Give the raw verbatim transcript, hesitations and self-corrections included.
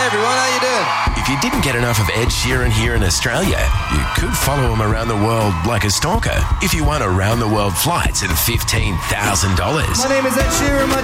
everyone, how you doing? If you didn't get enough of Ed Sheeran here in Australia, you could follow him around the world like a stalker if you won around-the-world flights at fifteen thousand dollars. My name is Ed Sheeran, my